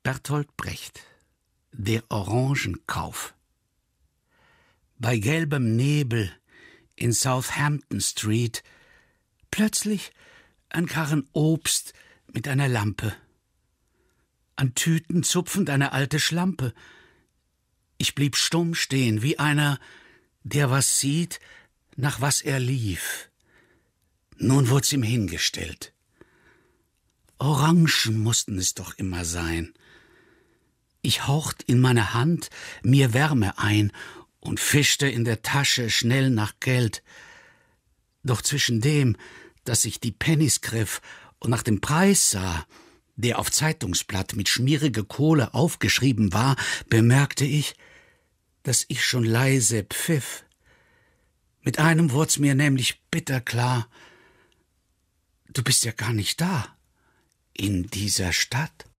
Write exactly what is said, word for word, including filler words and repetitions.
Bertolt Brecht. Der Orangenkauf. Bei gelbem Nebel in Southampton Street plötzlich ein Karren Obst mit einer Lampe. An Tüten zupfend eine alte Schlampe. Ich blieb stumm stehen, wie einer, der was sieht, nach was er lief. Nun wurd's ihm hingestellt. Orangen mussten es doch immer sein. Ich haucht in meine Hand mir Wärme ein und fischte in der Tasche schnell nach Geld. Doch zwischen dem, dass ich die Pennies griff und nach dem Preis sah, der auf Zeitungsblatt mit schmierige Kohle aufgeschrieben war, bemerkte ich, dass ich schon leise pfiff. Mit einem wurd's mir nämlich bitter klar: Du bist ja gar nicht da, in dieser Stadt.